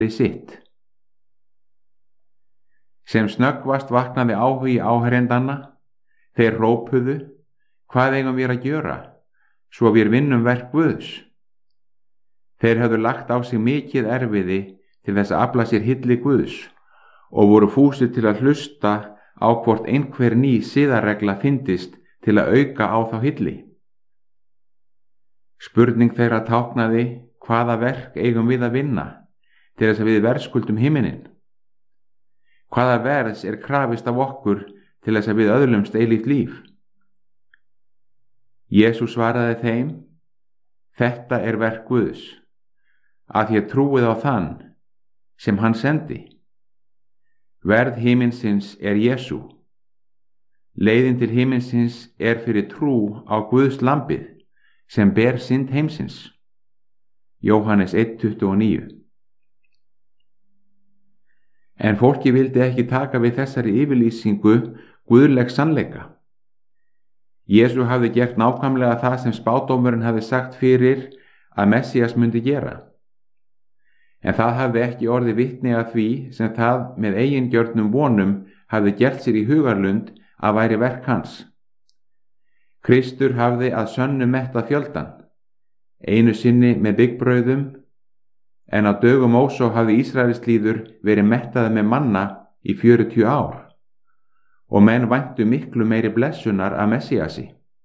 sitt. Sem snöggvast vaknaði áhugi áheyrendana. Þeir hrópuðu: Hvað eigum við að gjöra, svo við vinnum verk Guðs? Þeir höfðu lagt á sig mikið erfiði til þess að afla sér hylli Guðs og voru fúsir til að hlusta á hvort einhver ný siðaregla fyndist til að auka á þá hylli. Spurning þeirra táknaði: Hvaða verk eigum við að vinna til þess að við verðskuldum himininn? Hvaða verðs er krafist af okkur til þess að við öðlumst eilíft líf? Jesús svaraði þeim: Þetta er verk Guðs, að þér trúið á þann sem hann sendi. Verð himinsins er Jesú. Leiðin til himinsins er fyrir trú á Guðs lambið sem ber synd heimsins. Jóhannes 1:29. En fólki vildi ekki taka við þessari yfirlýsingu guðlegs sannleika. Jesú hafði gert nákvæmlega það sem spádómurinn hafði sagt fyrir að Messías myndi gera. En það hafði ekki orðið vitni að því sem það með eigingjörnum vonum hafði gert sér í hugarlund að væri verk hans. Kristur hafði að sönnu mettað fjöldan, einu sinni með byggbrauðum, en á dögum Mósó hafði Ísraelslýður verið mettaði með manna í 40 ár og menn væntu miklu meiri blessunar af Messíasi.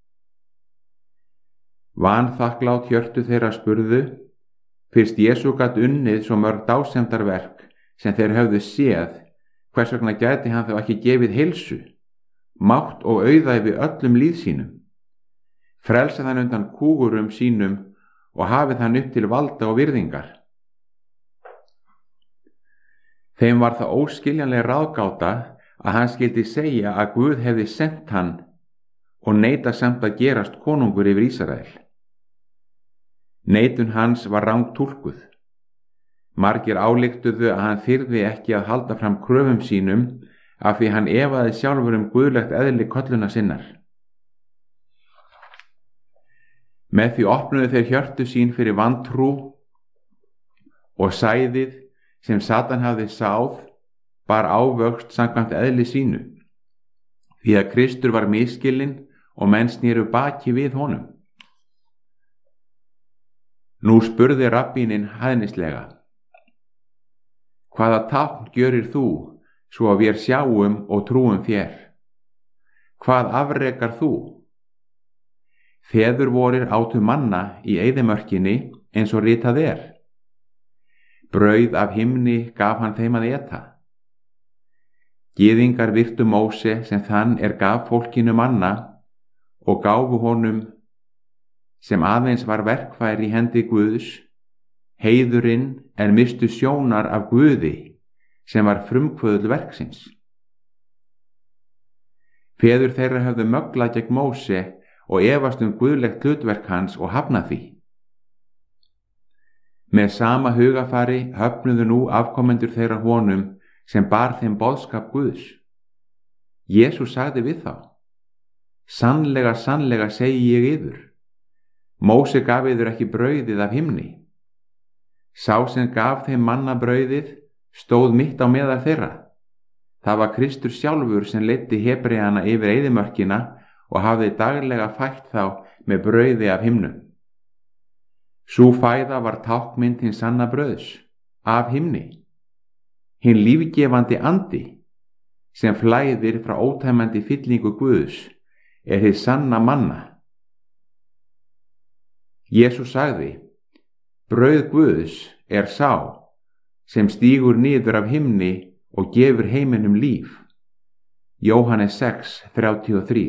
Vanþakklát hjörtu þeirra spurðu: Fyrst Jesú gat unnið svo mörg dásemdarverk sem þeir höfðu séð, hvers vegna gæti hann þá ekki gefið heilsu, mátt og auðæfi öllum líð sínum, frelsað hann undan kúgurum sínum og hafið hann upp til valda og virðingar? Þeim var það óskiljanleg ráðgáta að hann skyldi segja að Guð hefði sent hann og neita samt að gerast konungur yfir Ísrael. Neitun hans var rangt túlkuð. Margir ályktuðu að hann þyrði ekki að halda fram kröfum sínum af því hann efaði sjálfur guðlegt eðli kölluna sinnar. Með því opnuðu þeir hjörtu sín fyrir vantrú og sæðið sem Satan hafði sáð bar ávöxt samkvæmt eðli sínu, því að Kristur var misskilinn og menn snéru baki við honum. Nú spurði rabbíninn hæðnislega: Hvaða tákn gjörir þú svo að vér sjáum og trúum þér? Hvað afrekar þú? Feður vorir átu manna í eyðimörkinni eins og ritað er. Brauð af himni gaf hann þeim að eta. Gyðingar virtu Móse sem þann gaf fólkinu manna og gáfu honum, sem aðeins var verkfær í hendi Guðs, heiðurinn mistu sjónar af Guði sem var frumkvöðull verksins. Feður þeirra höfðu möglað gegn Móse og efast guðlegt hlutverk hans og hafnað því. Með sama hugafari höfnuðu nú afkomendur þeirra honum sem bar þeim boðskap Guðs. Jesús sagði við þá: Sannlega, sannlega segi ég yður, Móse gaf yður ekki brauðið af himni. Sá sem gaf þeim manna brauðið stóð mitt á meðal þeirra. Það var Kristur sjálfur sem leiddi Hebreana yfir eyðimörkina og hafði daglega fætt þá með brauði af himnum. Sú fæða var táknmynd hins sanna brauðs af himni, hinn lífgefandi andi sem flæðir frá ótæmandi fyllingu Guðs hið sanna manna. Jesús sagði: Brauð Guðs sá sem stígur niður af himni og gefur heiminum líf. Jóhannes 6:33.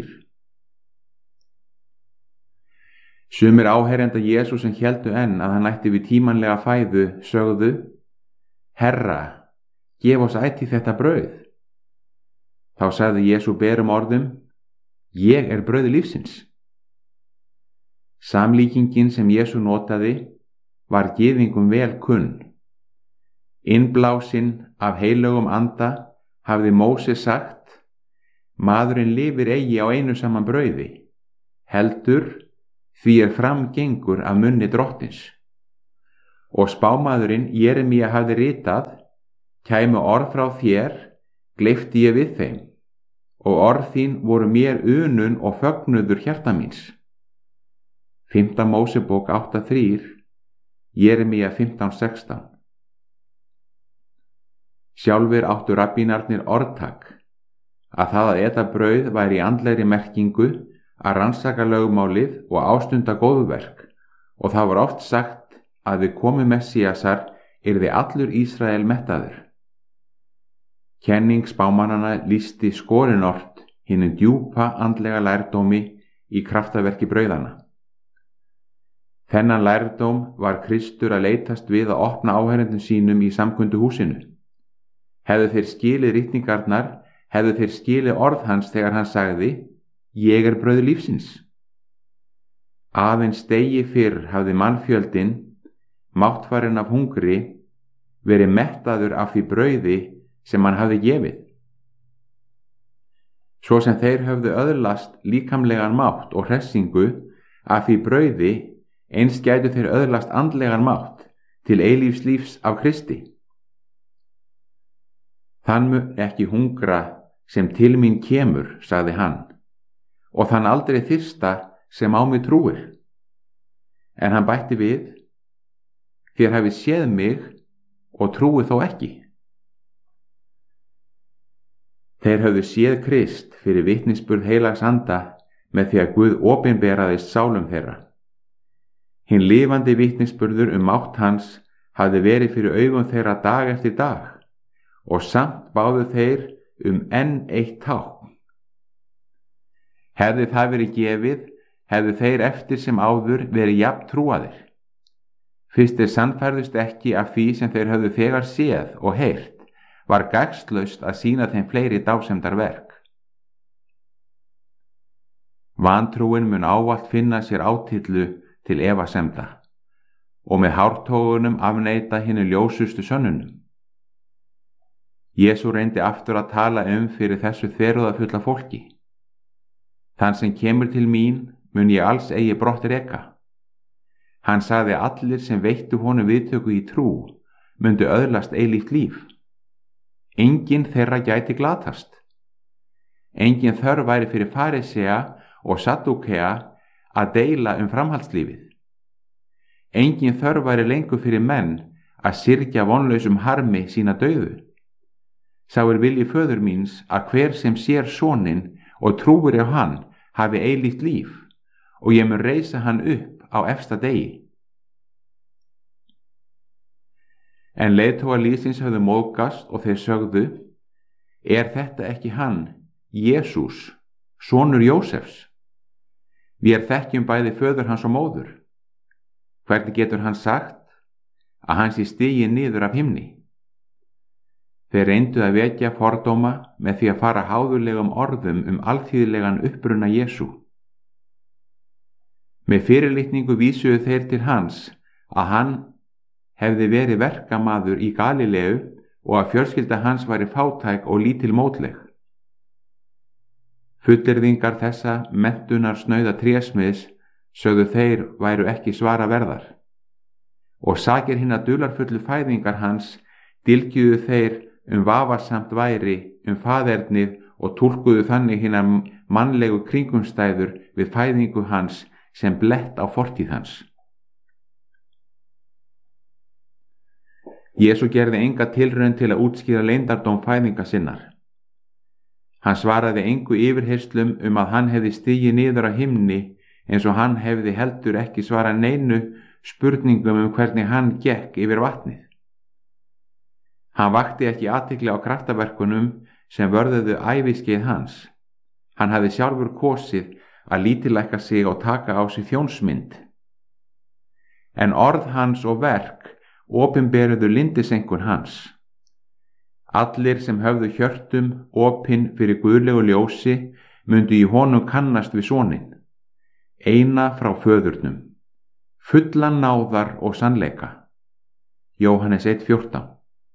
Sumir áheyrenda Jesús sem héldu enn að hann ætti við tímanlega fæðu sögðu: Herra, gef oss ætíð þetta brauð. Þá sagði Jesú berum orðum: Ég brauð lífsins. Samlíkingin sem Jesú notaði var gyðingum vel kunn. Innblásinn af heilögum anda hafði Móse sagt: Maðurinn lifir eigi á einu saman brauði, heldur því framgengur af munni drottins. og spámaðurinn Jeremía hafði ritað: Kæmu orð frá þér, gleypti ég við þeim, og orð þín voru mér unun og fögnuður hjarta míns. 5. Mósebók 8:3, Jeremía 15:16. Sjálfir áttu rabbínarnir orðtak að það að eta brauð væri í andlegri merkingu, að rannsaka lögmálið og ástunda góðverk, og það var oft sagt að við komu Messíasar yrði allur Ísrael mettaður. Kenning spámannanna lýsti skorinort hinum djúpa andlega lærdómi í kraftaverki brauðanna. Þennan lærdóm var Kristur að leitast við að opna áheyrendum sínum í samkundu húsinu. Hefðu þeir skilið ritningarnar, hefðu þeir skilið orð hans þegar hann sagði: Ég er brauð lífsins. Aðeins degi fyrr hafði mannfjöldin, máttfarinn af hungri, verið mettaður af því brauði sem hann hafði gefið. Svo sem þeir höfðu öðlast líkamlegan mátt og hressingu af því brauði, eins gætu þeir öðlast andlegan mátt til eilífs lífs af Kristi. Þann mun ekki hungra sem til mín kemur, sagði hann, og þann aldrei þyrsta sem á mig trúir. En hann bætti við: Þér hafið séð mig og trúið þó ekki. Þeir höfðu séð Krist fyrir vitnisburð heilags anda með því að Guð opinberaðist sálum þeirra. Hinn lifandi vitnisburður mátt hans hafði verið fyrir augum þeirra dag eftir dag, og samt báðu þeir enn eitt tákn. Hefði það verið gefið, hefðu þeir eftir sem áður verið jafn trúaðir. Fyrst þeir sannfærðust ekki af því sem þeir höfðu þegar séð og heyrt, var gagnslaust að sýna þeim fleiri dásemdarverk. Vantrúin mun ávallt finna sér átillu til efasemda og með hártogunum afneita hinu ljósustu sönnunum. Jesú reyndi aftur að tala fyrir þessu þverúðafulla fólki. Þann sem kemur til mín mun ég alls eigi brott reka. Hann sagði að allir sem veittu honum viðtöku í trú mundu öðlast eilíft líf. Enginn þeirra gæti glatast. Enginn þörf væri fyrir farisea og saddúkea að deila framhaldslífið. Enginn þörf væri lengur fyrir menn að syrgja vonlausum harmi sína dauðu. Sá er vilji föður míns að hver sem sér soninn og trúir á hann hafi eilíft líf, og ég mun reisa hann upp á efsta degi. En leiðtogar liðsins höfðu móðgast og þeir sögðu: Er þetta ekki hann, Jesús, sonur Jósefs? Við þekkjum bæði föður hans og móður. Hvernig getur hann sagt að hann sé stiginn niður af himni? Þeir reyndu að vekja fordóma með því að fara háðulegum orðum alþýðlegan uppruna Jesú. Með fyrirlitningu vísuðu þeir til hans að hann hefði verið verkamaður í Galileu og að fjölskylda hans væri fátæk og lítil mótleg. Fullyrðingar þessa menntunar snauða trésmiðs sögðu þeir væru ekki svara verðar, og sakir hinna dularfullu fæðingar hans dylgjuðu þeir vafasamt væri faðernið og túlkuðu þannig hinna mannlegu kringumstæður við fæðingu hans sem blett á fortíð hans. Jesú gerði enga tilraun til að útskýra leyndardóm fæðinga sinnar. Hann svaraði engu yfirheyrslum að hann hefði stigið niður á himni, eins og hann hefði heldur ekki svarað neinu spurningum hvernig hann gekk yfir vatnið. Hann vakti ekki athygli á kraftaverkunum sem vörðuðu æviskeið hans. Hann hafði sjálfur kosið að lítillækka sig og taka á sig þjónsmynd. En orð hans og verk opinberuðu lindisenkun hans. Allir sem höfðu hjörtum opin fyrir guðlegu ljósi mundu í honum kannast við soninn, eina frá föðurnum, fullan náðar og sannleika. Jóhannes 1:14.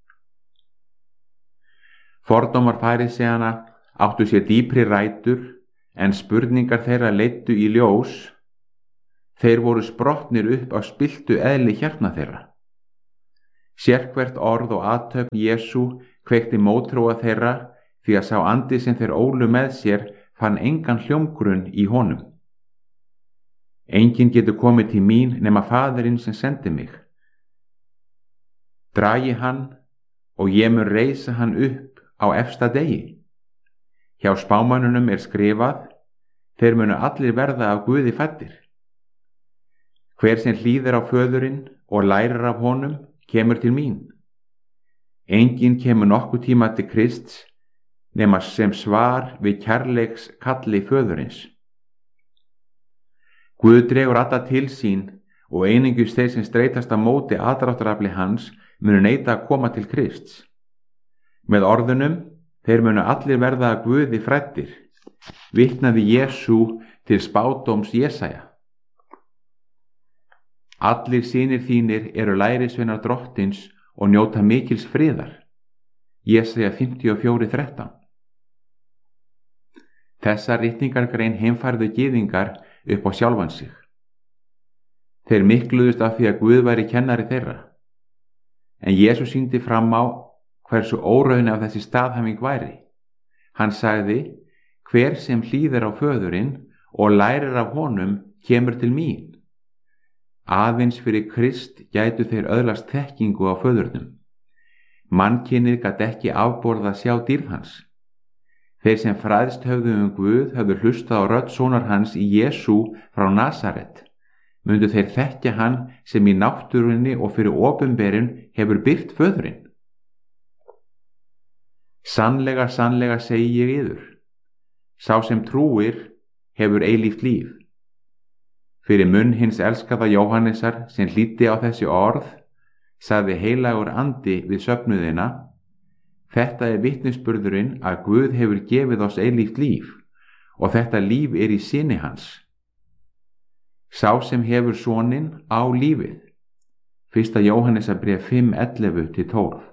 Fordómar fariseana áttu sér dýpri rætur, en spurningar þeirra leiddu í ljós. Þeir voru sprottnir upp á spilltu eðli hjarna þeirra. Sérhvert orð og athöfn Jesú kveikti mótþróa þeirra, því að sá andi sem þeir ólu með sér fann engan hljómgrunn í honum. Enginn getur komið til mín nema Faðirinn sem sendi mig. Dragi hann og ég mun reisa hann upp á efsta degi. Hjá spámönnunum er skrifað: þeir munu allir verða af Guði fæddir. Hver sem hlýðir á Föðurinn og lærir af honum kemur til mín. Enginn kemur nokkuð tíma til Krists nema sem svar við kærleiks kalli Föðurins. Guð dregur alla til sín og einungis þeir sem streitast á móti aðdráttarafli hans munu neita að koma til Krists. Með orðunum: þeir munu allir verða að Guði fræddir, vitnaði Jesú til spádóms Jesaja. Allir synir þínir eru lærisveinar Drottins og njóta mikils friðar. Jesaja 54:13. Þessa ritningargrein heimfærðu gyðingar upp á sjálfan sig. Þeir mikluðust af því að Guð væri kennari þeirra. En Jesús sýndi fram á hversu óraun af þessi staðhæfing væri. Hann sagði: hver sem hlýðir á Föðurinn og lærir af honum kemur til mín. Aðeins fyrir Krist gætu þeir öðlast þekkingu á Föðurnum. Mannkynið gat ekki afborðað sjá dýrð hans. Þeir sem fræðst höfðu Guð höfðu hlustað á rödd sonar hans í Jesú frá Nasaret. Mundu þeir þekkja hann sem í náttúrunni og fyrir opinberun hefur birt Föðurinn. Sannlega, sannlega segi ég yður, sá sem trúir hefur eilíft líf. Fyrir munn hins elskaða Jóhannesar sem hlýddi á þessi orð, sagði heilagur andi við söfnuðina: þetta er vitnisburðurinn að Guð hefur gefið oss eilíft líf, og þetta líf er í syni hans. Sá sem hefur soninn á lífið. 1. Jóhannesarbréf 5:11-12.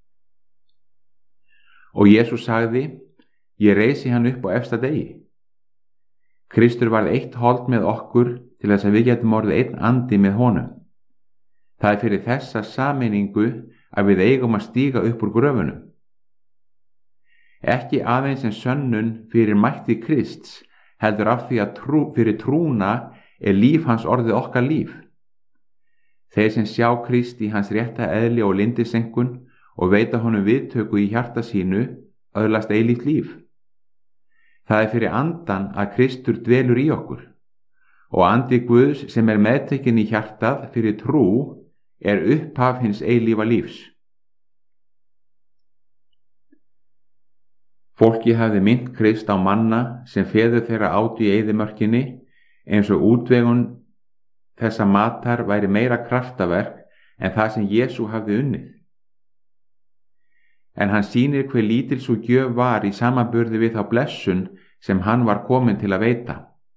Og Jesús sagði: ég reisi hann upp á efsta degi. Kristur varð eitt hold með okkur til þess að við getum orðið einn andi með honum. Það er fyrir þessa sameiningu að við eigum að stíga upp úr gröfunum. Ekki aðeins en sönnun fyrir mætti Krists, heldur af því að fyrir trúna er líf hans orðið okkar líf. Þeir sem sjá Krist í hans rétta eðli og lindisenkun og veita honum viðtöku í hjarta sínu öðlast eilíft líf. Það er fyrir andan að Kristur dvelur í okkur, og andi Guðs sem er meðtekinn í hjartað fyrir trú er upphaf hins eilífa lífs. Fólki hafði minnt Krist á manna sem feður þeirra átu í eyðimörkinni, eins og útvegun þessa matar væri meira kraftaverk en það sem Jesú hafði unnið. En hann sýnir hve lítil sú gjöf var í samanburði við þá blessun sem hann var kominn til að veita.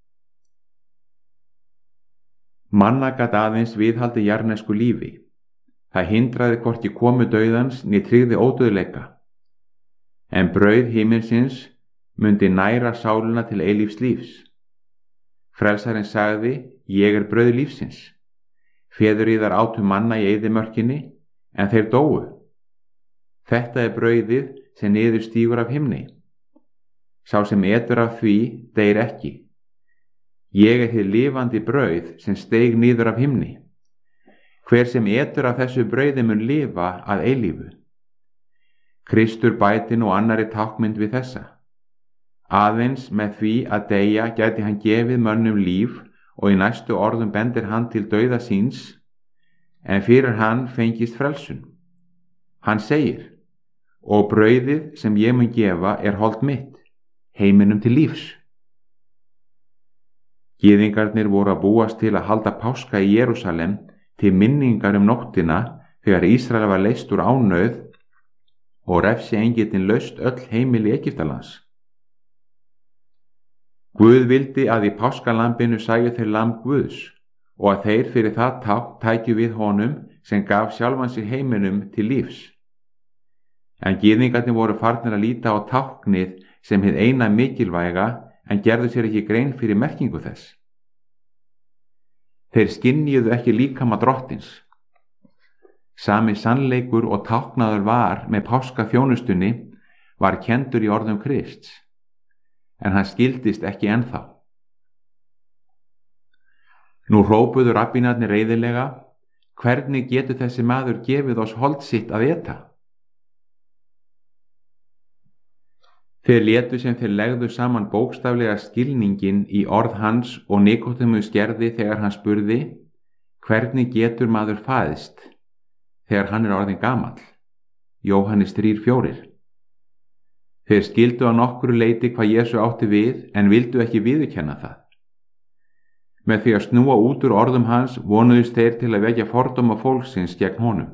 Manna gat aðeins viðhaldi jarðnesku lífi. Það hindraði hvorki komu dauðans né tryggði ódauðleika. En brauð himinsins mundi næra sáluna til eilífs lífs. Frelsarinn sagði: ég er brauð lífsins. Feður yðar átu manna í eyðimörkinni, en þeir dóu. Þetta er brauðið sem niður stígur af himni. Sá sem etur af því deyr ekki. Ég er hið lifandi brauð sem steig niður af himni. Hver sem etur af þessu brauði mun lifa að eilífu. Kristur bæti nú annarri tákmynd við þessa. Aðeins með því að deyja gæti hann gefið mönnum líf, og í næstu orðum bendir hann til dauða síns, en fyrir hann fengist frelsun. Hann segir: og brauðið sem ég mun gefa er hold mitt, heiminum til lífs. Gyðingarnir voru að búast til að halda páska í Jerúsalem til minningar nóttina þegar Ísrael var leyst úr ánauð og refsiengillinn laust öll heimili Egyptalands. Guð vildi að í páskalambinu sæju þeir lamb Guðs, og að þeir fyrir það tákn tækju við honum sem gaf sjálfan sig heiminum til lífs. En gyðingarnir voru farnir að líta á táknið sem hið eina mikilvæga, en gerðu sér ekki grein fyrir merkingu þess. Þeir skynjuðu ekki líkama Drottins. Sami sannleikur og táknaður var með páskaþjónustunni var kenndur í orðum Krists, en hann skildist ekki ennþá. Nú hrópuðu rabbínarnir reiðilega: hvernig getur þessi maður gefið oss hold sitt að eta? Þeir létu sem þeir legðu saman bókstaflega skilningin í orð hans og Nikódemus gerði þegar hann spurði: hvernig getur maður fæðst þegar hann orðinn gamall? Jóhannes 3:4. Þeir skildu að nokkru leyti hvað Jesú átti við en vildu ekki viðurkenna það. Með því að snúa út úr orðum hans vonuðust þeir til að vekja fordóma fólksins gegn honum.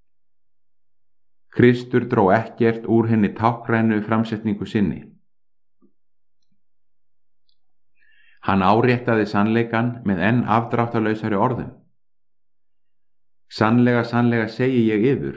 Kristur dró ekkert úr henni táknrænu framsetningu sinni. Hann áréttaði sannleikann með enn afdráttarlausari orðum. Sannlega, sannlega segi ég yður,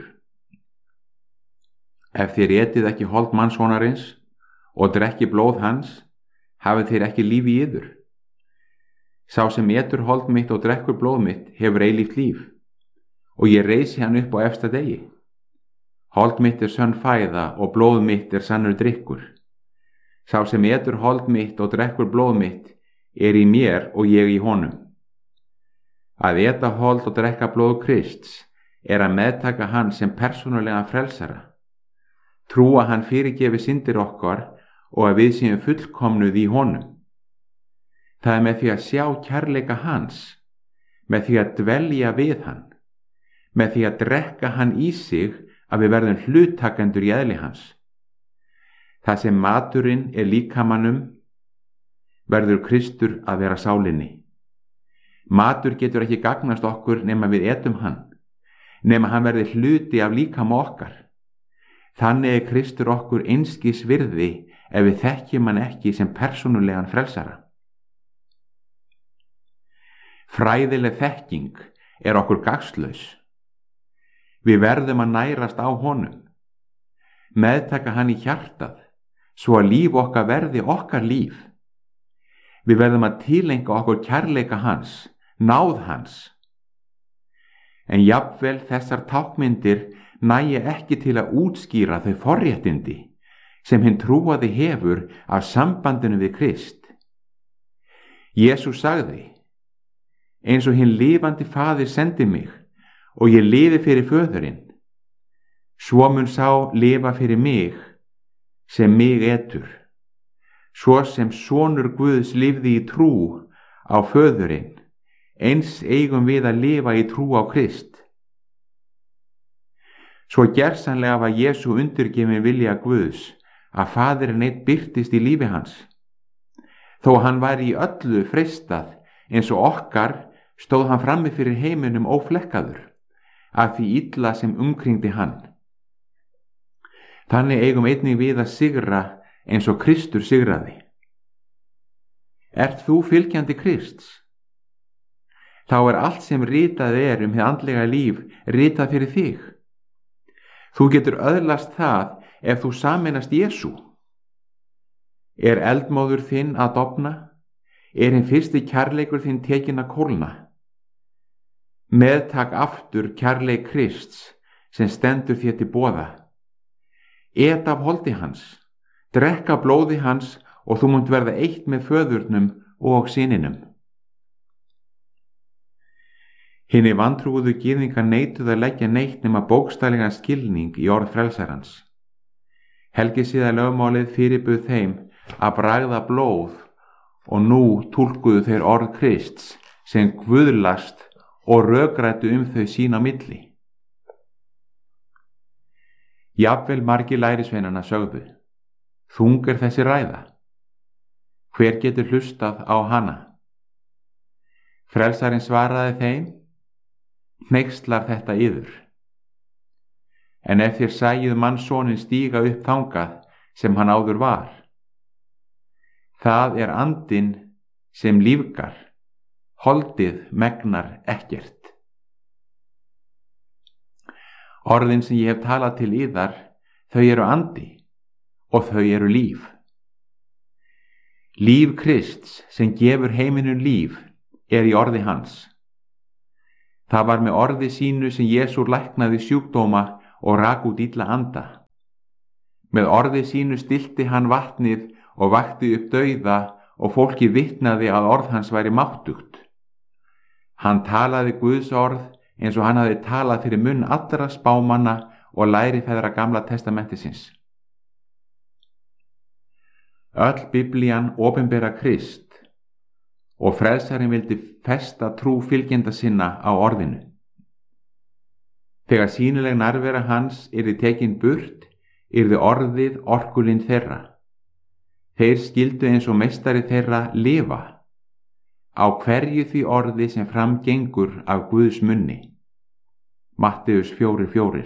ef þér etið ekki hold mannssonarins og drekki blóð hans, hafið þér ekki líf í yður. Sá sem etur hold mitt og drekkur blóð mitt hefur eilíft líf, og ég reisi hann upp á efsta degi. Hold mitt sönn fæða og blóð mitt sannur drykkur. Sá sem etur hold mitt og drekkur blóð mitt í mér og ég í honum. Að eta hold og drekka blóð Krists að meðtaka hann sem persónulegan frelsara, trúa hann fyrirgefi syndir okkar og að við séum fullkomnuð í honum. Það með því að sjá kærleika hans, með því að dvelja við hann, með því að drekka hann í sig að við verðum hluttakendur í eðli hans. Það sem maturinn líkamanum verður Kristur að vera sálinni. Matur getur ekki gagnast okkur nema við etum hann, nema hann verði hluti af líkama okkar. Þannig Kristur okkur einskis virði ef við þekkjum hann ekki sem persónulegan frelsara. Fræðileg þekking okkur gagnslaus. Við verðum að nærast á honum, meðtaka hann í hjartað, svo að líf okkar verði okkar líf. Við verðum að tilenga okkur kærleika hans, náð hans. En jafnvel þessar tákmyndir nægja ekki til að útskýra þau forréttindi sem hinn trúaði hefur af sambandinu við Krist. Jesús sagði: eins og hinn lifandi faðir sendi mig og ég lifi fyrir föðurinn, svo mun sá lifa fyrir mig sem mig etur. Svo sem sonur Guðs lifði í trú á föðurinn, eins eigum við að lifa í trú á Krist. Svo gersamlega var Jesú undirgefinn vilja Guðs að faðirinn einn birtist í lífi hans. Þó hann væri í öllu freistað eins og okkar, stóð hann frammi fyrir heiminum óflekkaður af því illa sem umkringdi hann. Þannig eigum einnig við að sigra eins og Kristur sigraði. Ert þú fylgjandi Krists? Þá allt sem ritað hið andlega líf ritað fyrir þig. Þú getur öðlast það ef þú sameinast Jesú. Eldmóður þinn að dofna? Hinn fyrsti kærleikur þinn tekinn að kólna? Meðtak aftur kærleik Krists sem stendur þér til boða. Et af holdi hans, drekka blóði hans og þú munt verða eitt með föðurnum og syninum. Hinni vantrúuðu gyðingar neituðu að leggja neitt nema bókstaflegan skilning í orð frelsarans. Helgisiða lögmálið fyrirbuð þeim að bragða blóð og nú túlkuðu þeir orð Krists sem guðlast og rökrættu þau sín á milli. Jafnvel margir lærisveinanna sögðu: þung þessi ræða. Hver getur hlustað á hana? Frelsarinn svaraði þeim: hneykslar þetta yður. En ef þér sæjuð mannssoninn stíga upp þangað sem hann áður var, það andinn sem lífgar, holdið megnar ekkert. Orðin sem ég hef talað til yðar, þau andi og þau líf. Líf Krists sem gefur heiminum líf í orði hans. Það var með orði sínu sem Jesús læknaði sjúkdóma og rak út illa anda. Með orði sínu stillti hann vatnið og vakti upp dauða og fólki vitnaði að orð hans væri máttugt. Hann talaði Guðs orð eins og hann hafði talað fyrir munn allra spámanna og lærifeðra Gamla testamentisins. Öll Biblían opinbera Krist og frelsarinn vildi festa trú fylgjenda sinna á orðinu. Þegar sýnileg nærvera hans yrði tekin burt, yrði orðið orkulind þeirra. Þeir skildu eins og meistari þeirra lifa á hverju því orði sem framgengur af Guðs munni. Matteus 4:4.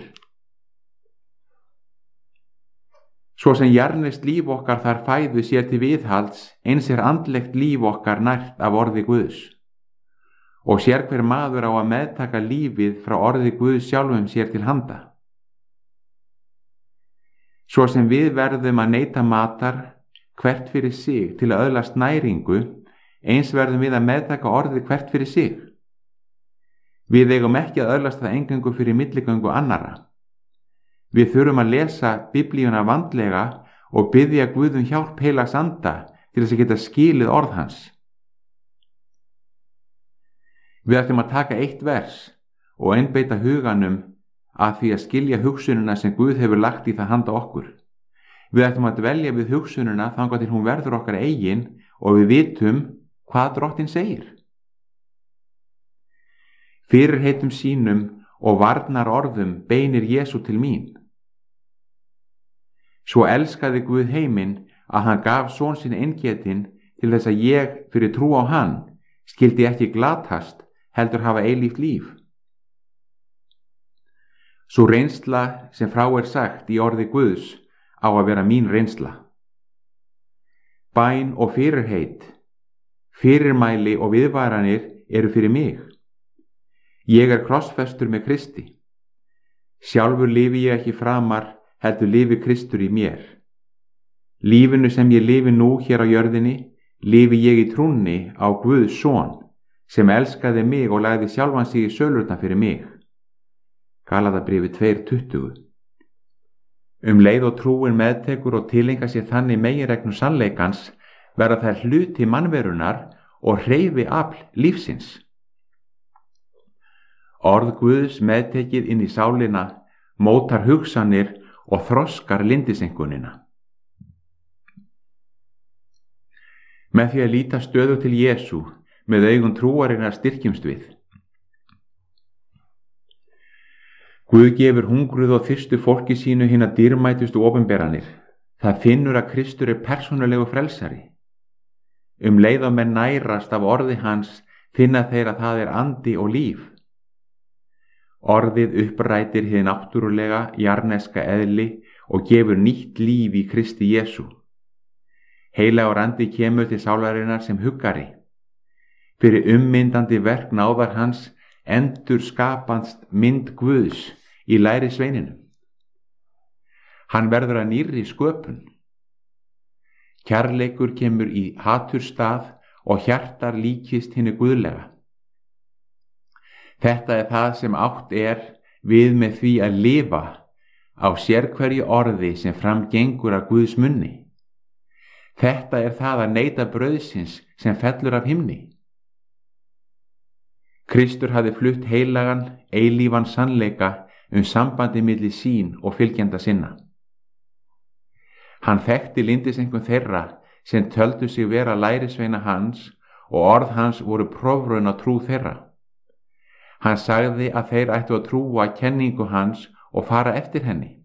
Svo sem jarnest líf okkar þar fæðu sér til viðhalds, eins andlegt líf okkar nært af orði Guðs. Og sér hver maður á að meðtaka lífið frá orði Guðs sjálfum sér til handa. Svo sem við verðum að neyta matar, hvert fyrir sig til að öðlast næringu, eins verðum við að meðtaka orðið hvert fyrir sig. Við eigum ekki að öðlast það eingöngu fyrir milligöngu annarra. Við þurfum að lesa Biblíuna vandlega og biðja Guð hjálp heilags anda til þess að geta skilið orð hans. Við ætlum að taka eitt vers og einbeita huganum að því að skilja hugsunina sem Guð hefur lagt í það handa okkur. Við ætlum að dvelja við hugsunina þangað til hún verður okkar eigin og við vitum hvað Drottinn segir. Fyrirheitum sínum og varnar orðum beinir Jesú til mín. Svo elskaði Guð heiminn að hann gaf son sinn eingetinn til þess að ég fyrir trú á hann skildi ekki glatast heldur hafa eilíft líf. Sú reynsla sem frá er sagt í orði Guðs á að vera mín reynsla. Bæn og fyrirheit, fyrirmæli og viðvaranir eru fyrir mig. Ég er krossfestur með Kristi. Sjálfur lifi ég ekki framar, heldur lifi Kristur í mér. Lífinu sem ég lifi nú hér á jörðinni, lifi ég í trúnni á Guðs son, sem elskaði mig og lagði sjálfan sig í sölurnar fyrir mig. Galatabrifi 2:20. Leið og trúin meðtekur og tilenga sér þannig meginreglu sannleikans verða þær hluti mannverunar og hreyfi afl lífsins. Orð Guðs meðtekið inn í sálina mótar hugsanir og þroskar lindisengunina. Með því að líta stöðu til Jesú með augum trúarinnar styrkjumst við. Guð gefur hungruð og þyrstu fólki sínu hina dýrmætustu opinberanir. Það finnur að Kristur er persónulegu frelsari. Leið og menn nærast af orði hans finna þeir að það er andi og líf. Orðið upprætir hið náttúrulega jarneska eðli og gefur nýtt líf í Kristi Jesú. Heilagur andi kemur til sálarinnar sem huggari. Fyrir ummyndandi verk náðar hans endur skapast mynd Guðs í læri sveininu. Hann verður að nýrri sköpun. Kærleikur kemur í haturstað og hjartar líkist hinu guðlega. Þetta er það sem átt er við með því að lifa á sérhverju orði sem framgengur af Guðs munni. Þetta er það að neyta brauðsins sem fellur af himni. Kristur hafði flutt heilagan, eilífan sannleika sambandi milli sín og fylgjenda sinna. Hann þekkti lindisengun þeirra sem töldu sig vera lærisveina hans og orð hans voru prófraun á trú þeirra. Hann sagði að þeir ættu að trúa kenningu hans og fara eftir henni.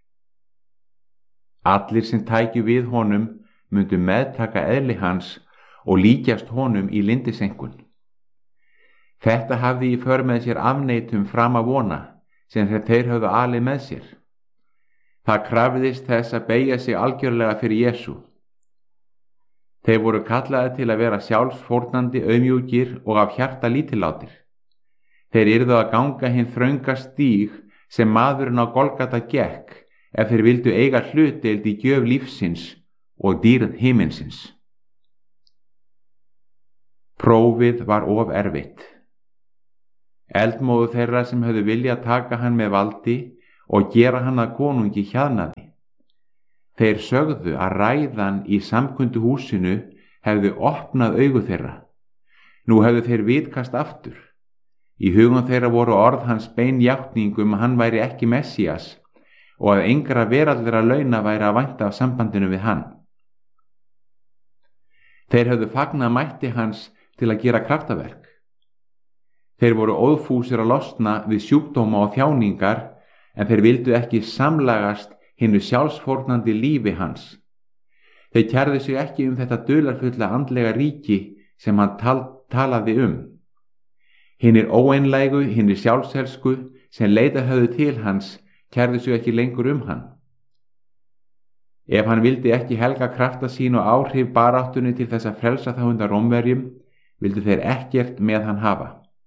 Allir sem tækju við honum myndu meðtaka eðli hans og líkjast honum í lindisengun. Þetta hafði í för með sér afneitum fram að vona sem þeir höfðu alið með sér. Það krafðist þess að beygja sig algjörlega fyrir Jesú. Þeir voru kallaði til að vera sjálfsfórnandi auðmjúkir og af hjarta lítillátir. Þeir yrðu að ganga hinn þrönga stíg sem maðurinn á Golgata gekk ef þeir vildu eiga hlutdeild í gjöf lífsins og dýrð himinsins. Prófið var of erfitt. Eldmóðu þeirra sem höfðu viljað taka hann með valdi og gera hann að konungi hjaðnaði. Þeir sögðu að ræðan í samkundu húsinu hefðu opnað augu þeirra. Nú hefðu þeir vitkast aftur. Í hugum þeirra voru orð hans bein játning að hann væri ekki Messías og að engra veraldlegra launa væri að vænta af sambandinu við hann. Þeir höfðu fagnað mætti hans til að gera kraftaverk. Þeir voru óðfúsir að losna við sjúkdóma og þjáningar, en þeir vildu ekki samlagast hinu sjálfsfórnandi lífi hans. Þeir kærðu sig ekki þetta dularfulla andlega ríki sem hann talaði Hinir óeinlægu, hinir sjálfselsku sem leitað höfðu til hans kærðu sig ekki lengur hann. Ef hann vildi ekki helga krafta sín og áhrif baráttunni til þess að frelsa þá undan Rómverjum, vildu þeir ekkert með hann hafa.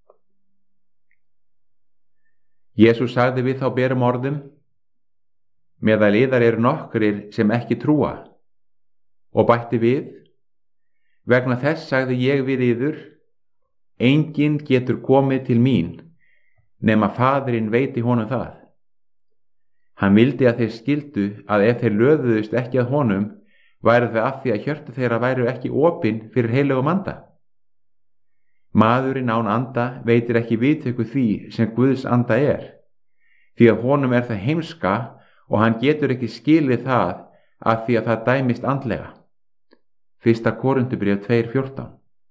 Jesús sagði við þá berum orðum: meðal yðar eru nokkrir sem ekki trúa, og bætti við: vegna þess sagði ég við yður, enginn getur komið til mín nema Faðirinn veiti honum það. Hann vildi að þeir skildu að ef þeir löðuðust ekki að honum, væru þau af því að hjörtu þeirra væru ekki opin fyrir heilögum anda. Maðurinn án anda veitir ekki viðtöku því sem Guðs anda því að honum það heimska og hann getur ekki skilið það af því að það dæmist andlega. 1. Korinthubréf 2:14.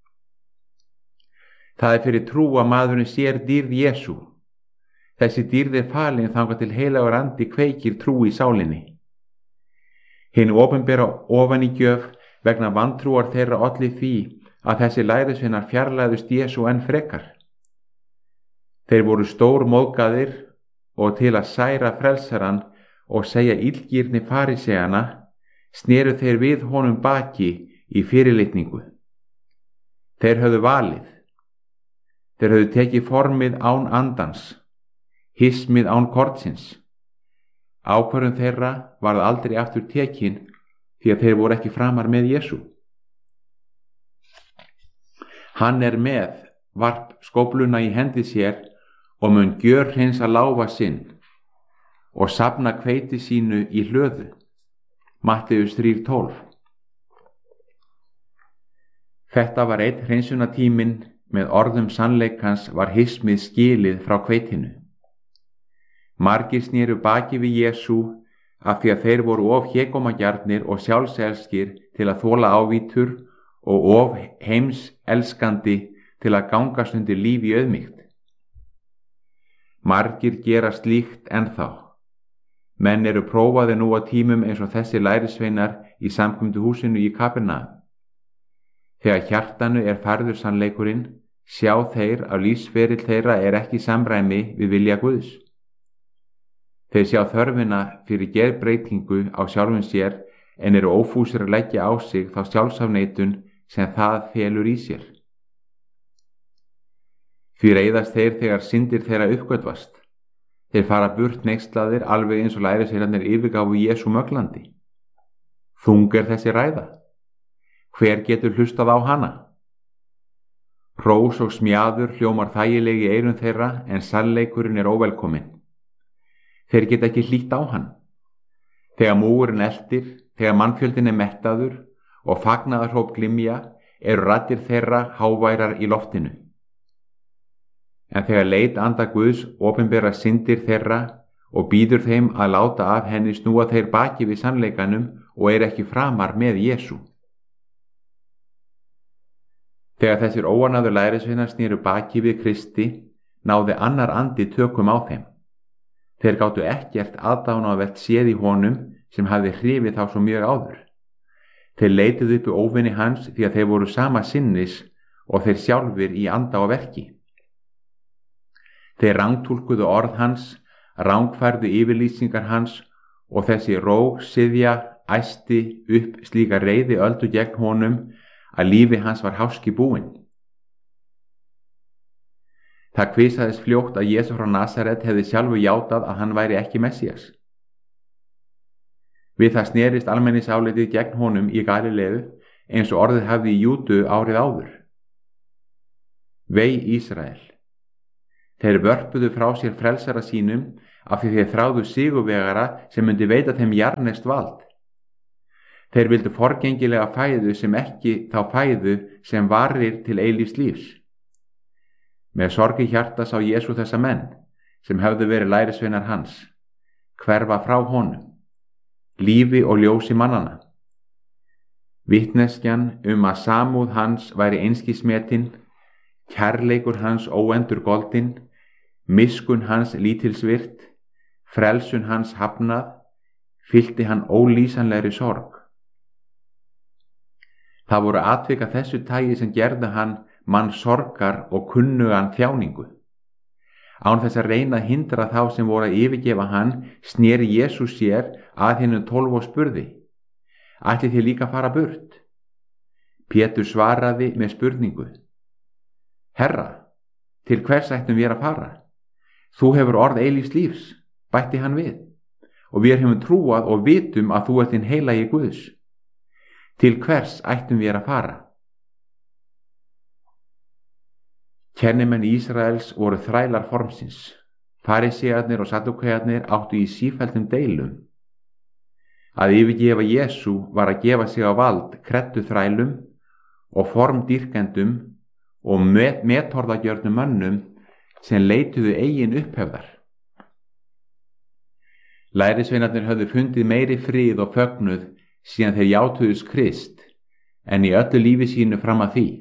Það fyrir trú að maðurinn sér dýrð Jesú. Þessi dýrð falin þangað til heilagur andi kveikir trú í sálinni. Hinn opinbera ofanígjöf vegna vantrúar þeirra olli því að þessi lærisveinar fjarlæðust Jesú enn frekar. Þeir voru stór móðgaðir og til að særa frelsarann og segja illgirni faríseana, sneru þeir við honum baki í fyrirlitningu. Þeir höfðu valið. Þeir höfðu tekið formið án andans, hismið án kornsins. Ákvörðun þeirra varð aldrei aftur tekin því að þeir voru ekki framar með Jesú. Hann með varp skófluna í hendi sér og mun gjörhreinsa láfa sinn og safna hveiti sínu í hlöðu. Matteus 3:12. Þetta var einn hreinsunatíminn, með orðum sannleikans var hismið skilið frá hveitinu. Margir snéru baki við Jesú af því að þeir voru of hégómagjarnir og sjálfselskir til að þola ávítur og of heimselskandi til að gangast undir líf í auðmýkt. Margir gera slíkt ennþá. Menn eru prófaði nú á tímum eins og þessi lærisveinar í samkomundu húsinu í Kapernaum. Þegar hjartanu færður sannleikurinn, sjá þeir að lífsferill þeirra ekki í samræmi við vilja Guðs. Þeir sjá þörfina fyrir gerbreytingu á sjálfum sér en eru ófúsir að leggja á sig þá sjálfsafneitun sem það felur í sér. Því reiðast þeir þegar syndir þeirra uppgötvast. Þeir fara burt neykslaðir alveg eins og lærisveinarnir yfirgáfu Jesú möglandi. Þung þessi ræða. Hver getur hlustað á hana? Hrós og smjaður hljómar þægilegi í eyrum þeirra en sannleikurinn óvelkominn. Þeir geta ekki hlýtt á hann. Þegar múgurinn eltir, þegar mannfjöldin mettaður og fagnaðarhróp glymja, eru raddir þeirra háværar í loftinu. En þegar leit anda Guðs opinbera syndir þeirra og býður þeim að láta af henni, snúa þeir baki við sannleikanum og ekki framar með Jesú. Þegar þessir óanaður lærisveinar snéru baki við Kristi, náði annar andi tökum á þeim. Þeir gátu ekkert aðdánavert séð í honum sem hafði hrifið þá svo mjög áður. Þeir leituðu upp óvini hans því að þeir voru sama sinnis og þeir sjálfir í anda og verki. Þeir rangtúlkuðu orð hans, rangfærðu yfirlýsingar hans og þessi rógsyðja æsti upp slíka reiði öldu gegn honum að lífi hans var háski búinn. Það kvisaðist fljótt að Jesú frá Nasaret hefði sjálfu játað að hann væri ekki Messías. Við það snerist almenningsálitið gegn honum í Galileu eins og orðið hafði í Júdu árið áður. Vei Ísrael, Þeir vörpuðu frá sér frelsara sínum af því þeir þráðu sigurvegara sem myndi veita þeim jarðneskt vald. Þeir vildu forgengilega fæðu sem ekki þá fæðu sem varir til eilífs lífs. Með sorg í hjarta sá Jesú þessa menn, sem höfðu verið lærisveinar hans, hverfa frá honum, lífi og ljósi mannana. Vitneskjan að samúð hans væri einskis metin, kærleikur hans óendurgoldinn, miskun hans lítilsvirt, frelsun hans hafnað, fyllti hann ólýsanlegri sorg. Það voru atvik af þessu tagi sem gerðu hann mann sorgar og kunnugan þjáningu. Án þess að reyna að hindra þá sem voru að yfirgefa hann, sneri Jesús sér að hinum 12 og spurði: Ætlið þið líka að fara burt? Pétur svaraði með spurningu: Herra, til hvers ættum við að fara? Þú hefur orð eilífs lífs, bætti hann við, og við hefum trúað og vitum að þú ert hinn heilagi Guðs. Til hvers ættum við að fara? Kennimenn Ísraels voru þrælar formsins. Farísearnir og sadúkearnir áttu í sífelldum deilum. Að yfirgefa Jesú var að gefa sig á vald kreddu þrælum og formdýrkendum og metorðagjörnum mönnum sem leituðu eigin upphefðar. Lærisveinarnir höfðu fundið meiri frið og fögnuð síðan þeir játuðust Krist en í öllu lífi sínu fram að því.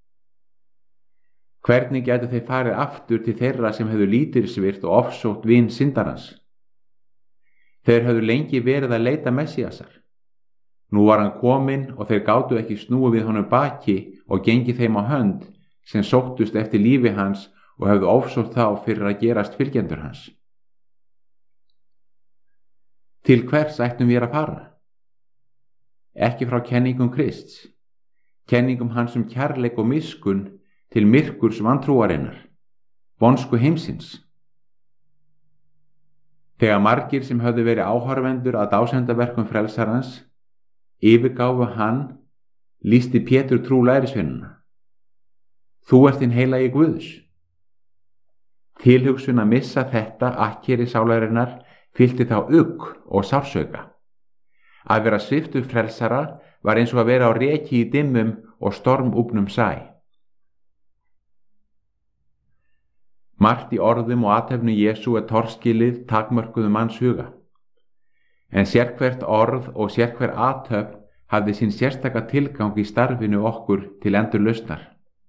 Hvernig gætu þeir farið aftur til þeirra sem höfðu lítilsvirt og ofsótt vin syndarans? Þeir höfðu lengi verið að leita Messíasar. Nú var hann kominn og þeir gátu ekki snúið við honum baki og gengið þeim á hönd sem sóttust eftir lífi hans og höfðu ofsótt þá fyrir að gerast fylgjendur hans. Til hvers ættum við að fara? Ekki frá kenningum Krists, kenningum hans kærleik og miskun til myrkurs vantrúarinnar, vonsku heimsins. Þegar margir sem höfðu verið áhorfendur að dásemdaverkum frelsarans yfirgáfu hann, lýsti Pétur trú lærisveinanna: Þú ert hinn heilagi Guðs. Tilhugsun að missa þetta akkeri sálarinnar fyllti þá ugg og sársauka. Að vera sviptur frelsara var eins og að vera á reki í dimmum og stormúfnum sæ. Margt í orðum og athöfnu Jesú torskilið takmörkuðu manns huga. En sérhvert orð og sérhver athöfn hafði sín sérstaka tilgang í starfinu okkur til endurlausnar.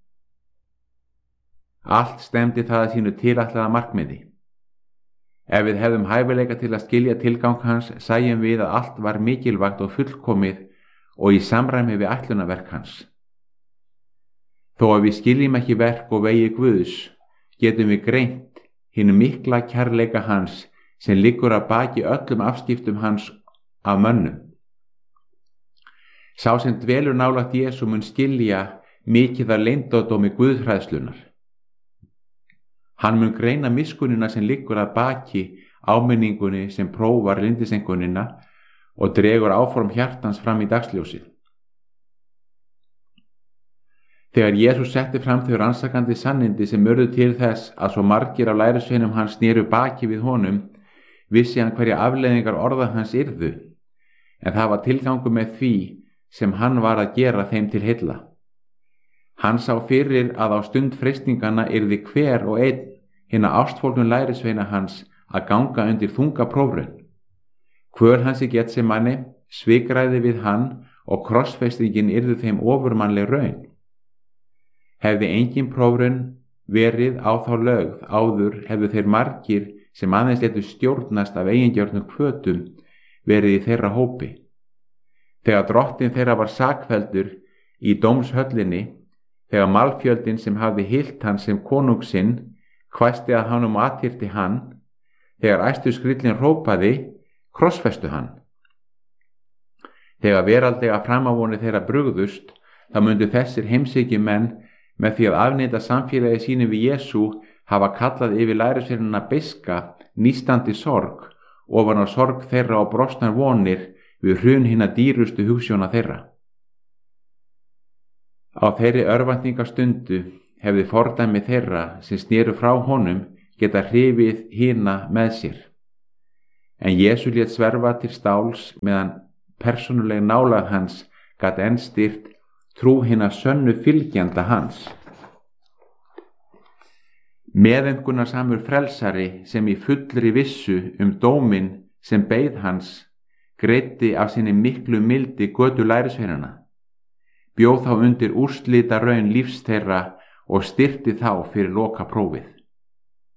Allt stemdi það að sínu tilætlaða markmiði. Ef við hefðum hæfileika til að skilja tilgang hans, sæjum við að allt var mikilvægt og fullkomið og í samræmi við ætlunarverk hans. Þó að við skiljum ekki verk og vegi Guðs, getum við greint hinn mikla kærleika hans sem liggur að baki öllum afskiptum hans af mönnum. Sá sem dvelur nálægt Jesú mun skilja mikið af leyndardómi guðhræðslunnar. Hann mun greina miskunina sem liggur að baki áminningunni sem prófar lindisengunina og dregur áform hjartans fram í dagsljósið. Þegar Jesús setti fram þau rannsakandi sannindi sem urðu til þess að svo margir af lærisveinum hans sneru baki við honum, vissi hann hverja afleiðingar orða hans yrðu, en það var tilgangur með því sem hann var að gera þeim til heilla. Hann sá fyrir að á stund freistingana yrði hver og einn hinna ástfólgnum lærisveina hans að ganga undir þunga prófraun. Kvöl hans í Getsemanni, svikræði við hann og krossfestingin yrði þeim ofurmannleg raun. Hefði engin prófraun verið á þá lögð áður, hefðu þeir margir sem aðeins létu stjórnast af eigingjörnum hvötum verið í þeirra hópi. Þegar drottinn þeirra var sakfelldur í dómshöllinni, þegar malfjöldin sem hafði hylt hann sem konung sinn hvæsti að hann athyrti hann, þegar æstu skrillin hrópaði, krossfestu hann. Þegar veraldlega framávoni þeirra brugðust, þá mundu þessir heimshyggjumenn með því að afneita samfélagi sínu við Jesú hafa kallað yfir lærisveinana beiska, nístandi sorg, ofan á sorg þeirra og brostnar vonir við hrun hinna dýrustu hugsjóna þeirra. Á þeirri örvæntingastundu hefði fordæmi þeirra sem sneru frá honum geta hrifið hina með sér. En Jesús lét sverfa til stáls meðan persónuleg nálægð hans gat enn styrkt trú hina sönnu fylgjanda hans. Meðaumkunarsamur frelsari sem í fullri vissu dóminn sem beið hans greiddi af sinni miklu mildi götu lærisveinanna, bjóð þá undir úrslitaraun lífs þeirra og styrkti þá fyrir lokaprófið.